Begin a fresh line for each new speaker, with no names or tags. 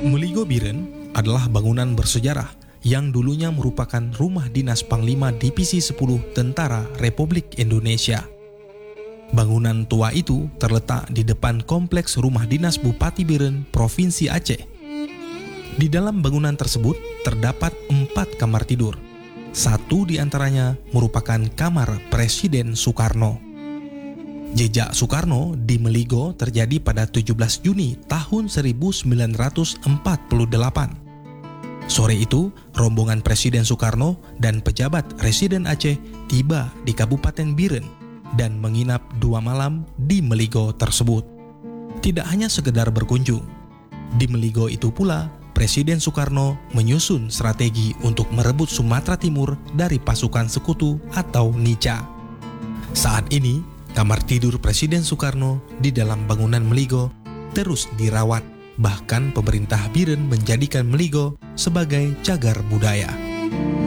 Meligo Biren adalah bangunan bersejarah yang dulunya merupakan rumah dinas Panglima Divisi 10 Tentara Republik Indonesia. Bangunan tua itu terletak di depan kompleks rumah dinas Bupati Biren, Provinsi Aceh. Di dalam bangunan tersebut terdapat 4 kamar tidur. Satu di antaranya merupakan kamar Presiden Soekarno. Jejak Soekarno di Meligo terjadi pada 17 Juni tahun 1948. Sore itu, rombongan Presiden Soekarno dan pejabat Residen Aceh tiba di Kabupaten Biren dan menginap 2 malam di Meligo tersebut. Tidak hanya sekedar berkunjung, di Meligo itu pula Presiden Soekarno menyusun strategi untuk merebut Sumatera Timur dari pasukan sekutu atau Nica. Saat ini, kamar tidur Presiden Soekarno di dalam bangunan Meligo terus dirawat, bahkan pemerintah Biren menjadikan Meligo sebagai cagar budaya.